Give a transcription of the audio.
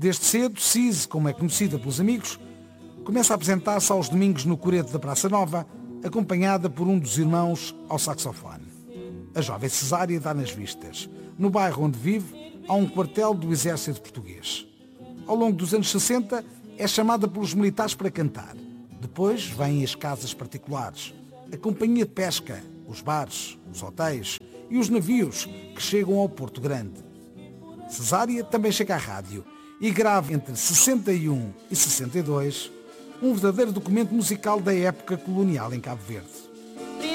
Desde cedo, Cise, como é conhecida pelos amigos, começa a apresentar-se aos domingos no coreto da Praça Nova, acompanhada por um dos irmãos ao saxofone. A jovem Cesária dá nas vistas. No bairro onde vive, há um quartel do exército português. Ao longo dos anos 60, é chamada pelos militares para cantar. Depois vêm as casas particulares, a companhia de pesca, os bares, os hotéis e os navios que chegam ao Porto Grande. Cesária também chega à rádio e grava entre 61 e 62 um verdadeiro documento musical da época colonial em Cabo Verde.